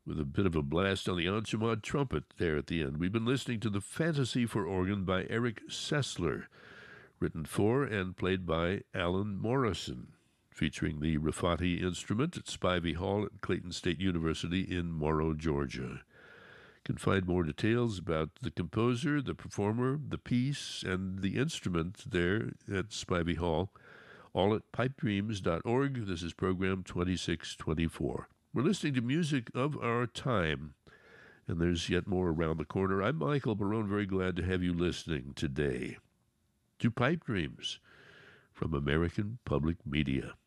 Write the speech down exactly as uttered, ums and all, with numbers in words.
with a bit of a blast on the Anchemad trumpet there at the end. We've been listening to the Fantasy for Organ by Eric Sessler, written for and played by Alan Morrison, featuring the Rafati instrument at Spivey Hall at Clayton State University in Morrow, Georgia. You can find more details about the composer, the performer, the piece, and the instrument there at Spivey Hall, all at pipe dreams dot org. This is program twenty-six twenty-four. We're listening to music of our time, and there's yet more around the corner. I'm Michael Barone, very glad to have you listening today to Pipe Dreams from American Public Media.